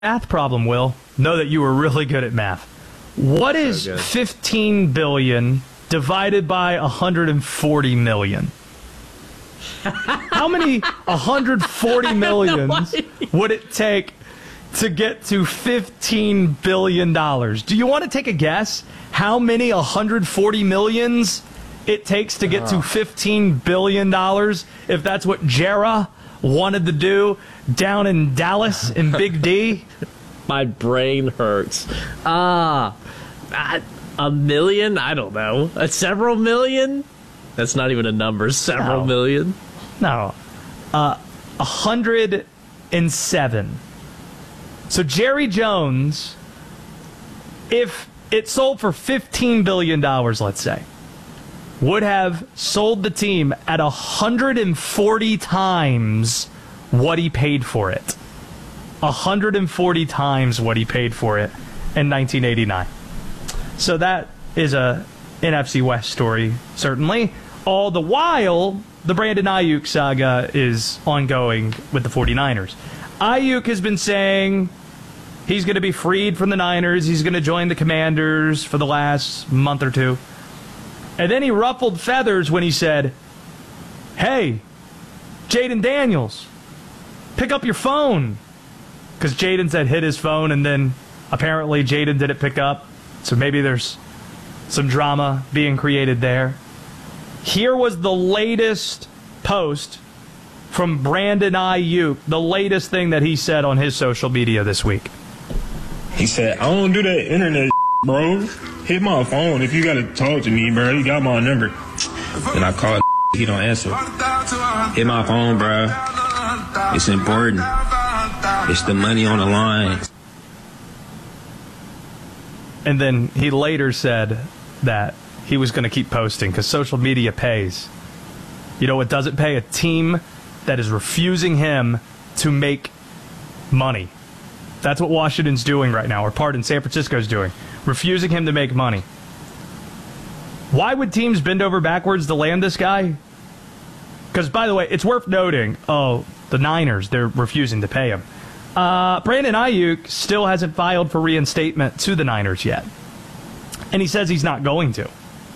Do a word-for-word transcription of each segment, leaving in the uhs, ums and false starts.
Math problem, Will. Know that you were really good at math. What is So good. fifteen billion divided by one hundred forty million? How many one hundred forty millions would it take to get to fifteen billion dollars? Do you want to take a guess how many one hundred forty millions it takes to get to fifteen billion dollars, if that's what Jera wanted to do down in Dallas in Big D? My brain hurts. Ah, uh, a million? I don't know. Uh, several million? That's not even a number. Several No. million? No. Uh, one hundred seven. So Jerry Jones, if it sold for fifteen billion dollars, let's say, would have sold the team at one hundred forty times what he paid for it. one hundred forty times what he paid for it in nineteen eighty-nine. So that is a N F C West story, certainly. All the while, the Brandon Ayuk saga is ongoing with the 49ers. Ayuk has been saying he's going to be freed from the Niners. He's going to join the Commanders for the last month or two. And then he ruffled feathers when he said, hey, Jaden Daniels, pick up your phone. Because Jaden said hit his phone, and then apparently Jaden didn't pick up. So maybe there's some drama being created there. Here was the latest post from Brandon Ayuk, the latest thing that he said on his social media this week. He said, I don't do that internet, bro. Hit my phone if you got to talk to me, bro. You got my number. And I called, he don't answer. Hit my phone, bro. It's important. It's the money on the line. And then he later said that he was going to keep posting because social media pays. You know what doesn't pay? A team that is refusing him to make money. That's what Washington's doing right now, or pardon, San Francisco's doing. Refusing him to make money. Why would teams bend over backwards to land this guy? Because, by the way, it's worth noting, oh, the Niners, they're refusing to pay him. Uh, Brandon Ayuk still hasn't filed for reinstatement to the Niners yet. And he says he's not going to.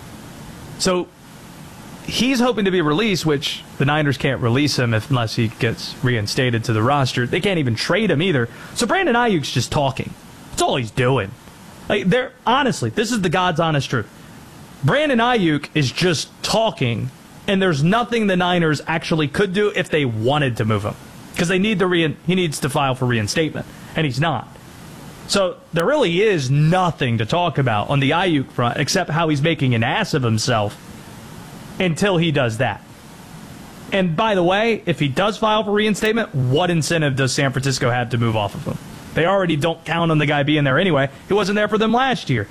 So he's hoping to be released, which the Niners can't release him if, unless he gets reinstated to the roster. They can't even trade him either. So Brandon Ayuk's just talking. That's all he's doing. Like, they're, honestly, this is the God's honest truth. Brandon Ayuk is just talking, and there's nothing the Niners actually could do if they wanted to move him. Because they need the rein, he needs to file for reinstatement, and he's not. So there really is nothing to talk about on the Ayuk front except how he's making an ass of himself until he does that. And by the way, if he does file for reinstatement, what incentive does San Francisco have to move off of him? They already don't count on the guy being there anyway. He wasn't there for them last year.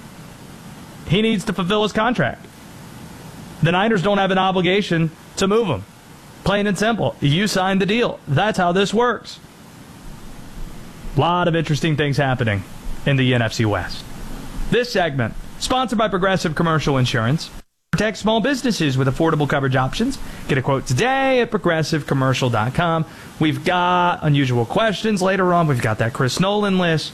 He needs to fulfill his contract. The Niners don't have an obligation to move him. Plain and simple. You signed the deal. That's how this works. A lot of interesting things happening in the N F C West. This segment, sponsored by Progressive Commercial Insurance. Protect small businesses with affordable coverage options. Get a quote today at progressive commercial dot com. We've got unusual questions later on. We've got that Chris Nolan list.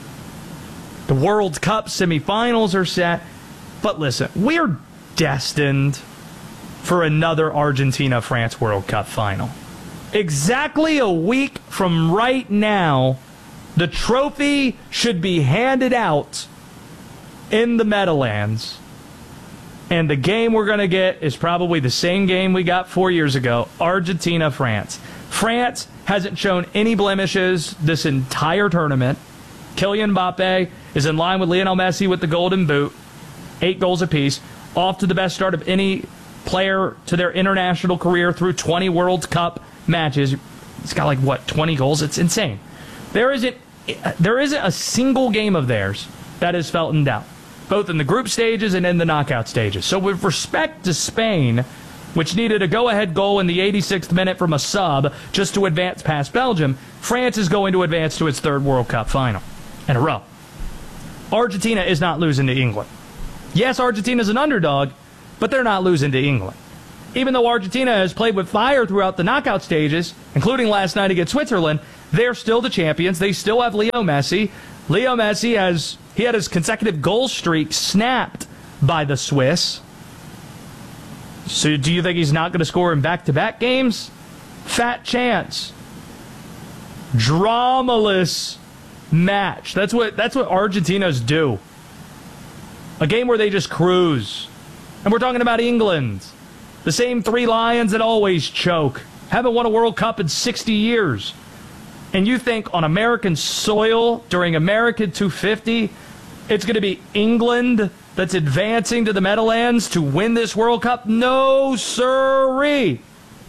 The World Cup semifinals are set. But listen, we're destined for another Argentina-France World Cup final. Exactly a week from right now, the trophy should be handed out in the Meadowlands. And the game we're going to get is probably the same game we got four years ago, Argentina-France. France hasn't shown any blemishes this entire tournament. Kylian Mbappe is in line with Lionel Messi with the Golden Boot. Eight goals apiece. Off to the best start of any player to their international career through twenty World Cup matches. It's got like, what, twenty goals? It's insane. There isn't, there isn't a single game of theirs that is felt in doubt, both in the group stages and in the knockout stages. So with respect to Spain, which needed a go-ahead goal in the eighty-sixth minute from a sub just to advance past Belgium, France is going to advance to its third World Cup final in a row. Argentina is not losing to England. Yes, Argentina's an underdog, but they're not losing to England. Even though Argentina has played with fire throughout the knockout stages, including last night against Switzerland, They're still the champions. They still have Leo Messi. Leo Messi has he had his consecutive goal streak snapped by the Swiss. So do you think he's not going to score in back-to-back games? Fat chance. Dramaless match. That's what that's what Argentinos do. A game where they just cruise. And we're talking about England. The same three lions that always choke. Haven't won a World Cup in sixty years. And you think on American soil during American two fifty, it's going to be England that's advancing to the Meadowlands to win this World Cup? No, sirree.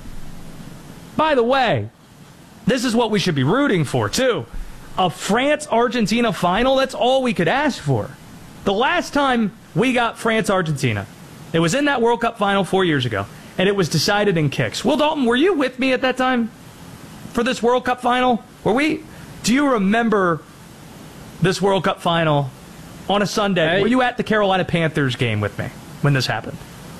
By the way, this is what we should be rooting for, too. A France-Argentina final, that's all we could ask for. The last time we got France-Argentina, it was in that World Cup final four years ago, and it was decided in kicks. Will Dalton, were you with me at that time for this World Cup final? Were we? Do you remember this World Cup final on a Sunday? Hey. Were you at the Carolina Panthers game with me when this happened?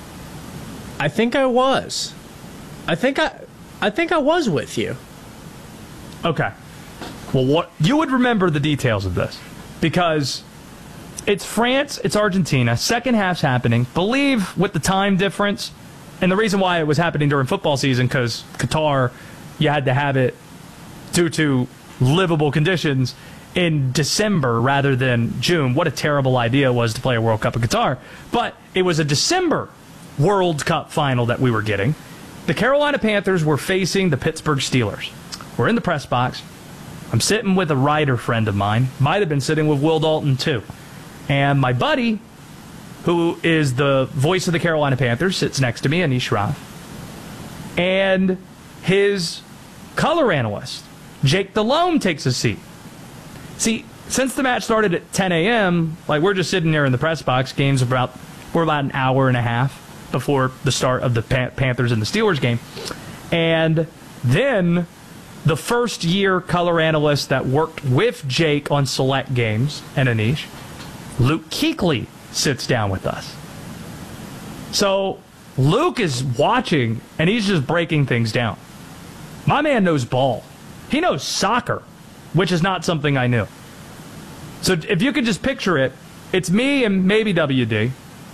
I think I was. I think I I think I was with you. Okay. Well, what you would remember the details of this because it's France, it's Argentina. Second half's happening. Believe with the time difference, and the reason why it was happening during football season because Qatar, you had to have it due to livable conditions in December rather than June. What a terrible idea it was to play a World Cup in Qatar. But it was a December World Cup final that we were getting. The Carolina Panthers were facing the Pittsburgh Steelers. We're in the press box. I'm sitting with a writer friend of mine. Might have been sitting with Will Dalton, too. And my buddy, who is the voice of the Carolina Panthers, sits next to me, Anish Rav. And his color analyst, Jake Delhomme, takes a seat. See, since the match started at ten a.m., like we're just sitting there in the press box. Game's about, we're about an hour and a half before the start of the Pan- Panthers and the Steelers game. And then the first year color analyst that worked with Jake on select games and Anish, Luke Kuechly, sits down with us. So Luke is watching and he's just breaking things down. My man knows ball. He knows soccer, which is not something I knew. So if you could just picture it, it's me and maybe W D,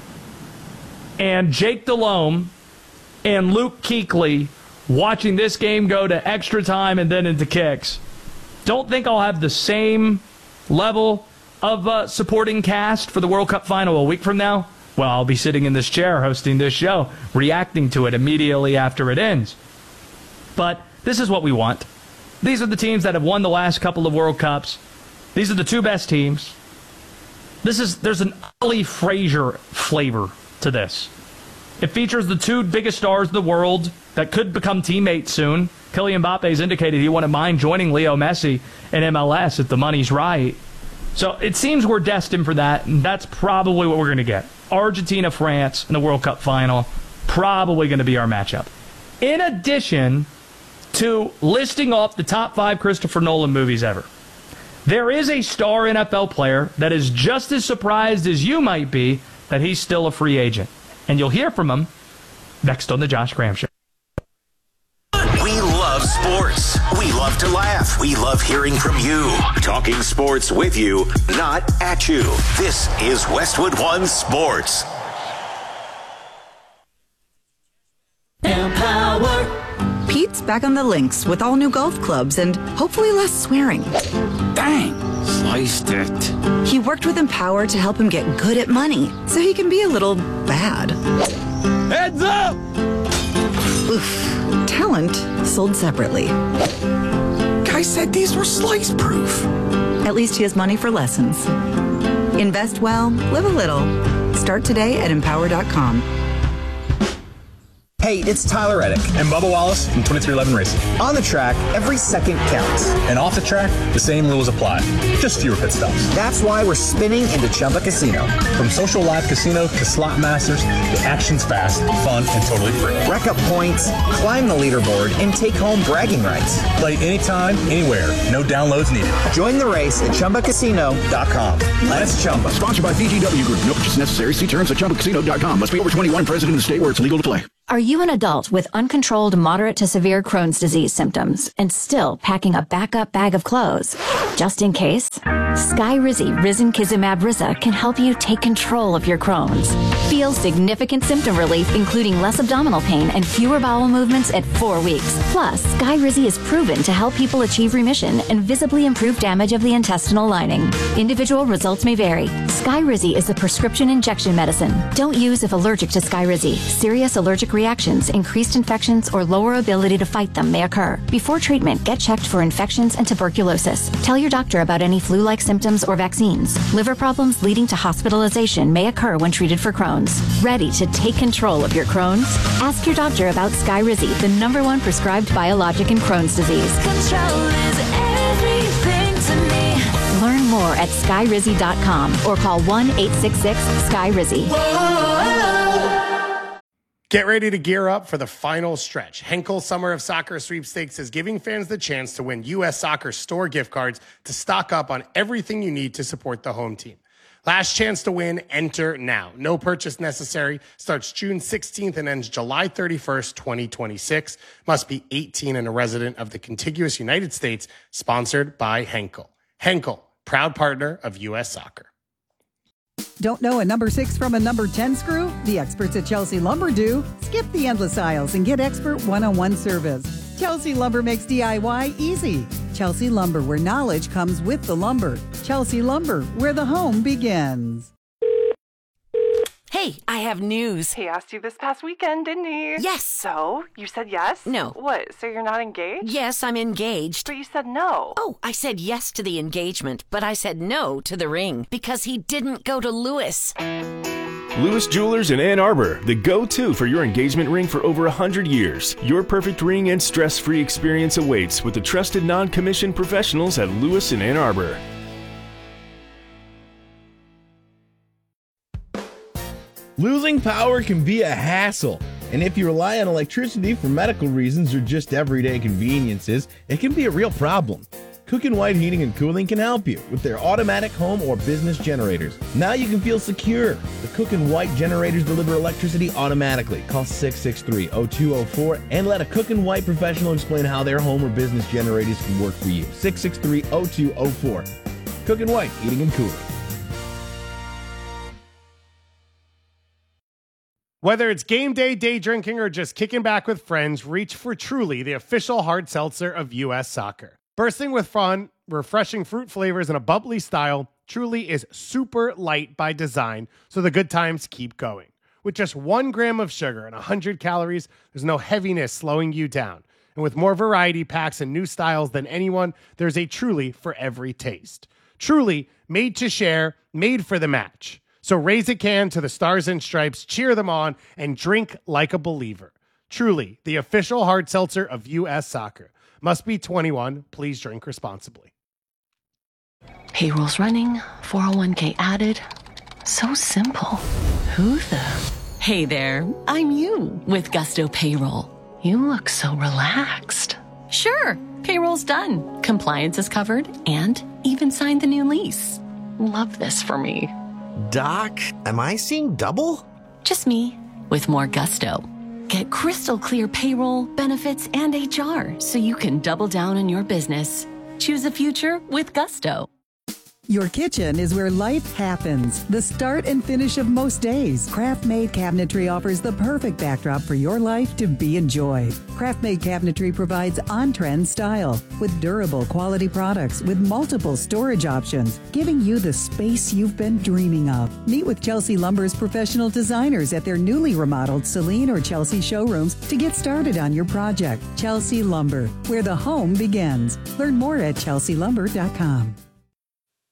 and Jake Delhomme and Luke Kuechly watching this game go to extra time and then into kicks. Don't think I'll have the same level of uh, supporting cast for the World Cup final a week from now. Well, I'll be sitting in this chair hosting this show, reacting to it immediately after it ends. But this is what we want. These are the teams that have won the last couple of World Cups. These are the two best teams. This is there's an Ali Frazier flavor to this. It features the two biggest stars of the world that could become teammates soon. Kylian Mbappe has indicated he wouldn't mind joining Leo Messi in M L S if the money's right. So it seems we're destined for that, and that's probably what we're going to get. Argentina, France in the World Cup final, probably going to be our matchup. In addition to listing off the top five Christopher Nolan movies ever, there is a star N F L player that is just as surprised as you might be that he's still a free agent. And you'll hear from him next on The Josh Graham Show. We love sports. We love to laugh. We love hearing from you. Talking sports with you, not at you. This is Westwood One Sports. Empower. Pete's back on the links with all new golf clubs and hopefully less swearing. Dang, sliced it. He worked with Empower to help him get good at money so he can be a little bad. Heads up! Oof. Talent sold separately. Guy said these were slice proof. At least he has money for lessons. Invest well, live a little. Start today at empower dot com. Hey, it's Tyler Reddick and Bubba Wallace from twenty-three eleven Racing. On the track, every second counts. And off the track, the same rules apply. Just fewer pit stops. That's why we're spinning into Chumba Casino. From social live casino to slot masters, the action's fast, fun, and totally free. Rack up points, climb the leaderboard, and take home bragging rights. Play anytime, anywhere. No downloads needed. Join the race at Chumba Casino dot com. Let's Chumba. Sponsored by B G W Group. No purchase necessary. See terms at Chumba Casino dot com. Must be over twenty-one, present in the state where it's legal to play. Are you an adult with uncontrolled moderate to severe Crohn's disease symptoms and still packing a backup bag of clothes? Just in case, Skyrizi Risankizumab Riza can help you take control of your Crohn's. Feel significant symptom relief, including less abdominal pain and fewer bowel movements at four weeks. Plus, Skyrizi is proven to help people achieve remission and visibly improve damage of the intestinal lining. Individual results may vary. Skyrizi is a prescription injection medicine. Don't use if allergic to Skyrizi. Serious allergic reactions, increased infections, or lower ability to fight them may occur. Before treatment, get checked for infections and tuberculosis. Tell your doctor about any flu-like symptoms or vaccines. Liver problems leading to hospitalization may occur when treated for Crohn's. Ready to take control of your Crohn's? Ask your doctor about Skyrizi, the number one prescribed biologic in Crohn's disease. Control is everything to me. Learn more at skyrizi dot com or call one eight six six Skyrizi. Get ready to gear up for the final stretch. Henkel Summer of Soccer Sweepstakes is giving fans the chance to win U S Soccer store gift cards to stock up on everything you need to support the home team. Last chance to win, enter now. No purchase necessary. Starts June sixteenth and ends July thirty-first, twenty twenty-six. Must be eighteen and a resident of the contiguous United States. Sponsored by Henkel. Henkel, proud partner of U S Soccer. Don't know a number six from a number ten screw? The experts at Chelsea Lumber do. Skip the endless aisles and get expert one-on-one service. Chelsea Lumber makes D I Y easy. Chelsea Lumber, where knowledge comes with the lumber. Chelsea Lumber, where the home begins. Hey, I have news. He asked you this past weekend, didn't he? Yes. So, you said yes? No. What, so you're not engaged? Yes, I'm engaged. But you said no. Oh, I said yes to the engagement, but I said no to the ring because he didn't go to Lewis. Lewis Jewelers in Ann Arbor, the go-to for your engagement ring for over one hundred years. Your perfect ring and stress-free experience awaits with the trusted non-commissioned professionals at Lewis in Ann Arbor. Losing power can be a hassle, and if you rely on electricity for medical reasons or just everyday conveniences, it can be a real problem. Cook and White Heating and Cooling can help you with their automatic home or business generators. Now you can feel secure. The Cook and White generators deliver electricity automatically. Call six six three, zero two zero four and let a Cook and White professional explain how their home or business generators can work for you. six six three, zero two zero four. Cook and White Heating and Cooling. Whether it's game day, day drinking, or just kicking back with friends, reach for Truly, the official hard seltzer of U S Soccer. Bursting with fun, refreshing fruit flavors, and a bubbly style, Truly is super light by design, so the good times keep going. With just one gram of sugar and one hundred calories, there's no heaviness slowing you down. And with more variety packs and new styles than anyone, there's a Truly for every taste. Truly, made to share, made for the match. So raise a can to the Stars and Stripes, cheer them on, and drink like a believer. Truly, the official hard seltzer of U S Soccer. Must be twenty-one. Please drink responsibly. Payroll's running, four oh one k added. So simple. Who the? Hey there, I'm you with Gusto Payroll. You look so relaxed. Sure, payroll's done. Compliance is covered and even signed the new lease. Love this for me. Doc, am I seeing double? Just me, with more gusto. Get crystal clear payroll, benefits, and H R so you can double down on your business. Choose a future with Gusto. Your kitchen is where life happens. The start and finish of most days. Craft-Made Cabinetry offers the perfect backdrop for your life to be enjoyed. Craft-Made Cabinetry provides on-trend style with durable quality products with multiple storage options, giving you the space you've been dreaming of. Meet with Chelsea Lumber's professional designers at their newly remodeled Celine or Chelsea showrooms to get started on your project. Chelsea Lumber, where the home begins. Learn more at chelsea lumber dot com.